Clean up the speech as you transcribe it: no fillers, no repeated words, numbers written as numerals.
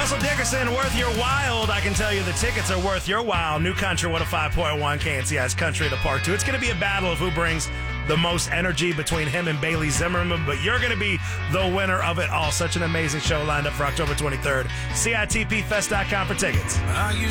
Russell Dickerson, Worth Your Wild. I can tell you the tickets are worth your while. New Country 105.1 KNCI's Country at the Park 2. It's going to be a battle of who brings the most energy between him and Bailey Zimmerman, but you're going to be the winner of it all. Such an amazing show lined up for October 23rd. CITPfest.com for tickets.